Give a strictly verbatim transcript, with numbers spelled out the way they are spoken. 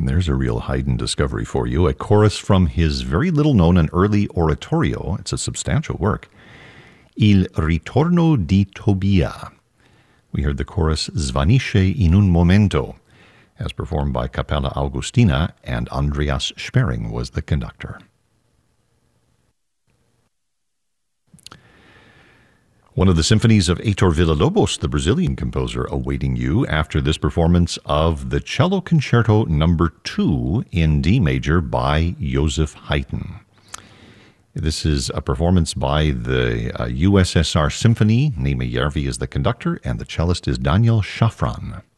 There's a real Haydn discovery for you. A chorus from his very little-known and early oratorio. It's a substantial work. Il ritorno di Tobia. We heard the chorus Svanisce in un momento, as performed by Capella Augustina, and Andreas Sperring was the conductor. One of the symphonies of Heitor Villa-Lobos, the Brazilian composer, awaiting you after this performance of the Cello Concerto Number two in D major by Joseph Haydn. This is a performance by the uh, U S S R Symphony. Nima Järvi is the conductor, and the cellist is Daniel Shafran.